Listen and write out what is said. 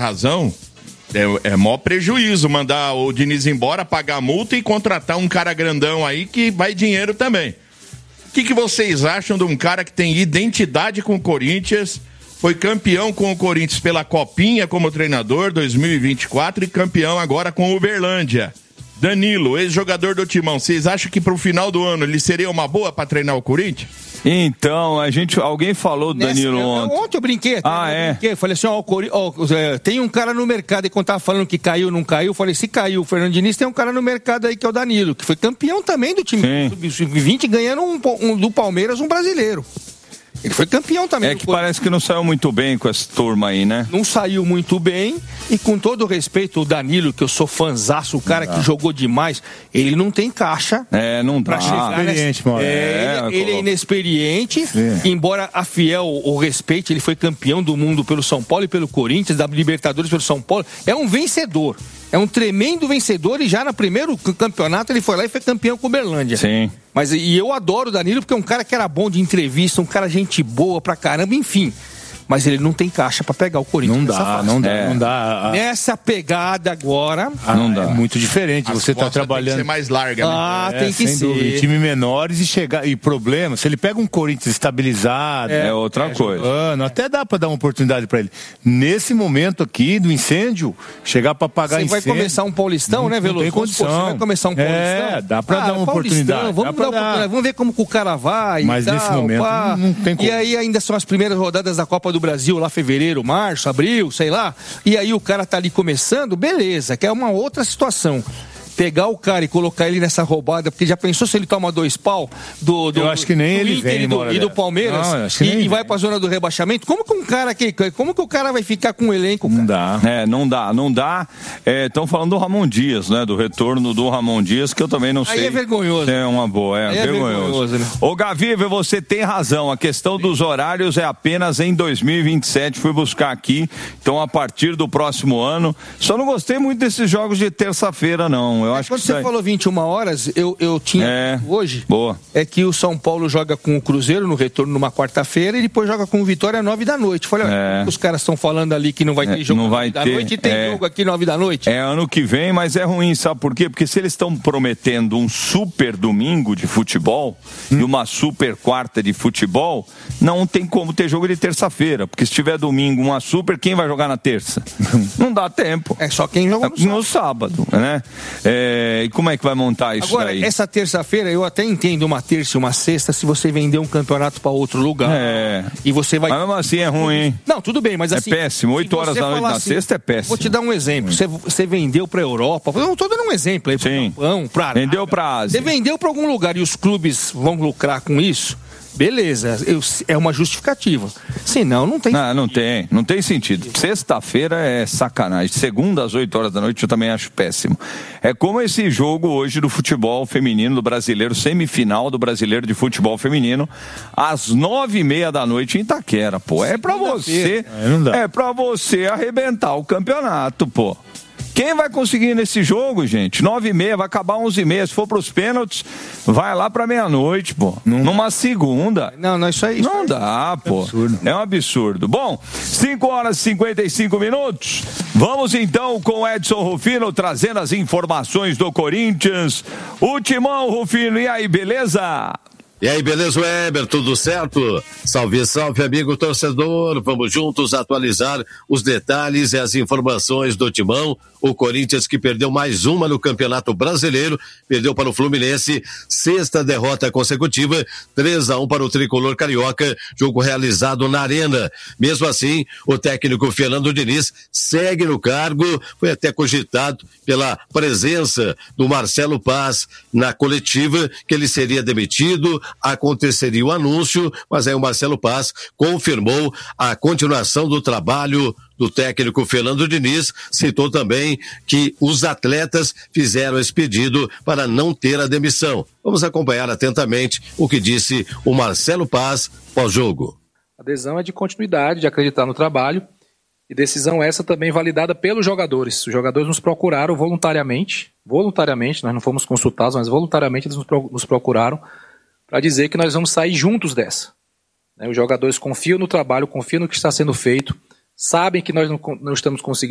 razão, é maior prejuízo mandar o Diniz embora, pagar a multa e contratar um cara grandão aí que vai dinheiro também. O que vocês acham de um cara que tem identidade com o Corinthians, foi campeão com o Corinthians pela Copinha como treinador 2024 e campeão agora com o Uberlândia? Danilo, ex-jogador do Timão, vocês acham que pro final do ano ele seria uma boa para treinar o Corinthians? Então, alguém falou do Danilo ontem. Ontem eu brinquei. Eu falei assim, tem um cara no mercado, e quando tava falando que caiu, não caiu, eu falei, se caiu o Fernando Diniz, tem um cara no mercado aí que é o Danilo, que foi campeão também do time sub-20, ganhando do Palmeiras um brasileiro. Ele foi campeão também. É que parece que não saiu muito bem com essa turma aí, né? Não saiu muito bem. E com todo o respeito, o Danilo, que eu sou fanzaço, o cara que jogou demais, ele não tem caixa. Não dá. Pra chegar ele é inexperiente. Embora a Fiel o respeite, ele foi campeão do mundo pelo São Paulo e pelo Corinthians, da Libertadores pelo São Paulo. É um vencedor. É um tremendo vencedor e já no primeiro campeonato ele foi lá e foi campeão com o Uberlândia. Sim. E eu adoro o Danilo porque é um cara que era bom de entrevista, um cara gente boa pra caramba, enfim. Mas ele não tem caixa pra pegar o Corinthians. Não dá. Nessa pegada agora... não dá. É muito diferente. As você tá trabalhando... Tem que ser mais larga, né? Tem que ser. Dúvida. Time menores e problema. Se ele pega um Corinthians estabilizado... É outra coisa. Até dá pra dar uma oportunidade pra ele. Nesse momento aqui do incêndio, chegar pra pagar incêndio... Você vai começar um Paulistão, né, Veloso? Não tem condição. Você vai começar um Paulistão? Dá pra dar uma oportunidade. Vamos ver como que o cara vai. Mas nesse momento não tem como. E aí ainda são as primeiras rodadas da Copa do Brasil, lá fevereiro, março, abril, sei lá. E aí o cara tá ali começando, beleza, que é uma outra situação. Pegar o cara e colocar ele nessa roubada, porque já pensou se ele toma 2 pau eu acho que nem ele Inter vem e do Palmeiras e vai pra zona do rebaixamento? Como que o cara vai ficar com o elenco? Cara? Não dá. Estão falando do Ramon Dias, né? Do retorno do Ramon Dias, que eu também não sei. Aí é vergonhoso. É uma boa, vergonhoso. Né? Ô Gaviva, você tem razão. A questão dos horários é apenas em 2027. Fui buscar aqui. Então, a partir do próximo ano. Só não gostei muito desses jogos de terça-feira, não. Eu acho quando que você falou 21 horas, eu tinha hoje. Boa. É que o São Paulo joga com o Cruzeiro no retorno numa quarta-feira e depois joga com o Vitória às 9 da noite. Falei, os caras estão falando ali que não vai ter jogo não vai da noite e tem jogo aqui 9 da noite. É ano que vem, mas é ruim, sabe por quê? Porque se eles estão prometendo um super domingo de futebol e uma super quarta de futebol, não tem como ter jogo de terça-feira. Porque se tiver domingo, uma super, quem vai jogar na terça? Não dá tempo. É só quem joga no sábado, né? E como é que vai montar isso agora, daí? Essa terça-feira, eu até entendo uma terça e uma sexta se você vender um campeonato para outro lugar. E você vai... Mas mesmo assim é ruim, hein? Não, tudo bem, mas assim... É péssimo, 8 horas da noite na sexta é péssimo. Vou te dar um exemplo. Você vendeu para Europa, eu tô dando um exemplo aí, vendeu para Ásia. Você vendeu para algum lugar e os clubes vão lucrar com isso? Beleza, é uma justificativa. Senão, não tem sentido. Não tem sentido. Sexta-feira é sacanagem. Segunda às 8 horas da noite eu também acho péssimo. É como esse jogo hoje do futebol feminino do brasileiro, semifinal do brasileiro de futebol feminino, às 9h30 da noite em Itaquera, pô. É pra você arrebentar o campeonato, pô. Quem vai conseguir nesse jogo, gente? 9h30, vai acabar 11h30. Se for pros pênaltis, vai lá pra meia-noite, pô. Numa segunda. Não, isso aí. Não dá, pô. É um absurdo. Bom, 5 horas e 55 minutos. Vamos então com o Edson Rufino trazendo as informações do Corinthians. O Timão, Rufino, e aí, beleza? E aí, beleza, Weber? Tudo certo? Salve, salve, amigo torcedor. Vamos juntos atualizar os detalhes e as informações do Timão. O Corinthians que perdeu mais uma no Campeonato Brasileiro, perdeu para o Fluminense, 6ª derrota consecutiva, 3-1 para o Tricolor Carioca, jogo realizado na Arena. Mesmo assim, o técnico Fernando Diniz segue no cargo, foi até cogitado pela presença do Marcelo Paz na coletiva, que ele seria demitido, aconteceria o anúncio, mas aí o Marcelo Paz confirmou a continuação do trabalho do técnico Fernando Diniz, citou também que os atletas fizeram esse pedido para não ter a demissão. Vamos acompanhar atentamente o que disse o Marcelo Paz pós-jogo. A adesão é de continuidade, de acreditar no trabalho, e decisão essa também validada pelos jogadores. Os jogadores nos procuraram voluntariamente, nós não fomos consultados, mas voluntariamente eles nos procuraram para dizer que nós vamos sair juntos dessa. Os jogadores confiam no trabalho, confiam no que está sendo feito, sabem que nós não estamos conseguindo